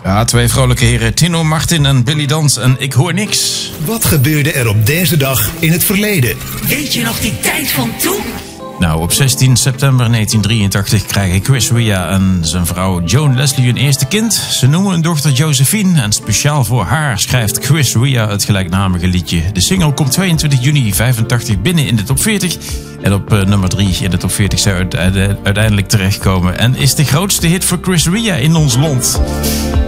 Ja, twee vrolijke heren, Tino Martin en Billy Dans en Ik Hoor Niks. Wat gebeurde er op deze dag in het verleden? Weet je nog die tijd van toen? Nou, op 16 september 1983 krijgen Chris Rea en zijn vrouw Joan Leslie hun eerste kind. Ze noemen hun dochter Josephine en speciaal voor haar schrijft Chris Rea het gelijknamige liedje. De single komt 22 juni 85 binnen in de top 40. En op nummer 3 in de top 40 zou uiteindelijk terechtkomen. En is de grootste hit voor Chris Rea in ons land.